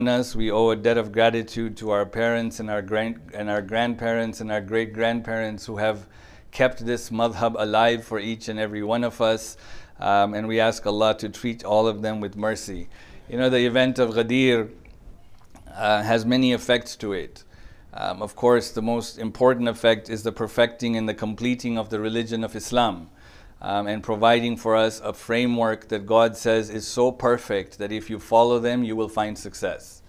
us. We owe a debt of gratitude to our parents and our grandparents and our great-grandparents who have kept this madhab alive for each and every one of us. And we ask Allah to treat all of them with mercy. You know, the event of Ghadir has many effects to it. Of course, the most important effect is the perfecting and the completing of the religion of Islam, and providing for us a framework that God says is so perfect that if you follow them, you will find success.